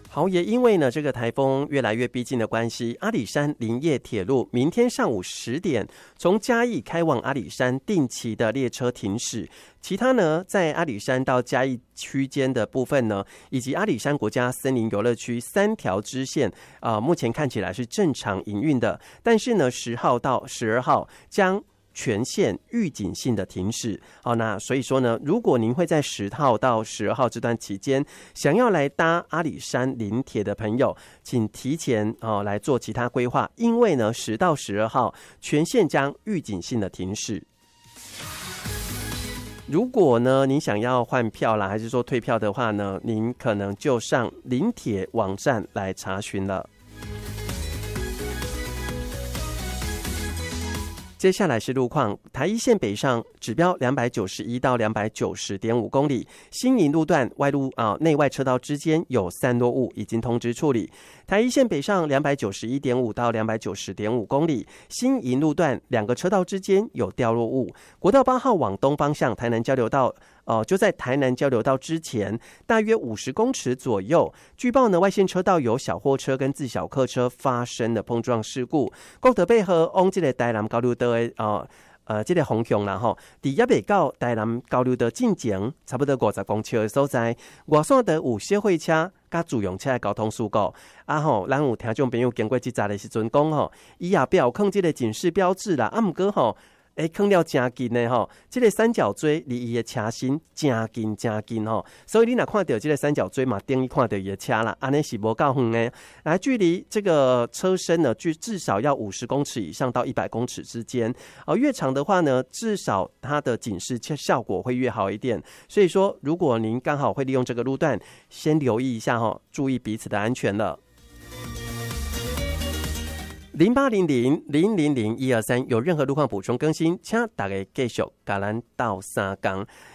好，也因为呢这个台风越来越逼近的关系，阿里山林业铁路明天上午10点从嘉义开往阿里山定期的列车停驶，其他呢在阿里山到嘉义区间的部分呢，以及阿里山国家森林游乐区3条支线目前看起来是正常营运的，但是呢10号到12号将全线预警性的停驶。好，那所以说呢，如果您会在10号到12号这段期间想要来搭阿里山林铁的朋友，请提前来做其他规划，因为呢10到12号全线将预警性的停驶。如果呢您想要换票啦，还是说退票的话呢，您可能就上林铁网站来查询了。接下来是路况，台一线北上指标291到290.5公里，新营路段外路内外车道之间有散落物，已经通知处理。台一线北上291.5到290.5公里，新营路段2个车道之间有掉落物。国道8号往东方向台南交流道就在台南交流道之前大约50公尺左右，据报呢外线车道有小货车跟自小客车发生的碰撞事故，国道8号往这个台南交流道的这个方向啦吼，伫也未到台南交流道进前差不多50公尺的所在，外线道有小货车甲自用车的交通事故咱有听众朋友经过这站的时阵讲吼，伊也标放这个警示标志啦，不过吼放了真近的吼，这个三角锥离伊的车身真近吼，所以你若看到这个三角锥嘛，等于看到伊的车啦，安尼是无够远的。来，距离这个车身呢，至少要50公尺以上到100公尺之间。越长的话呢，至少它的警示效果会越好一点。所以说，如果您刚好会利用这个路段，先留意一下吼，注意彼此的安全了。0800-000-123有任何路况补充更新，请大家继续跟咱斗3工。